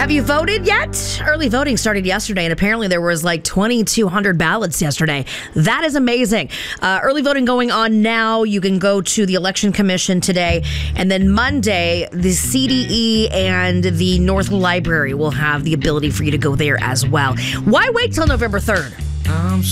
Have you voted yet? Early voting started yesterday, and apparently there was like 2,200 ballots yesterday. That is amazing. Early voting going on now. You can go to the Election Commission today, and then Monday, the CDE and the North Library will have the ability for you to go there as well. Why wait till November 3rd?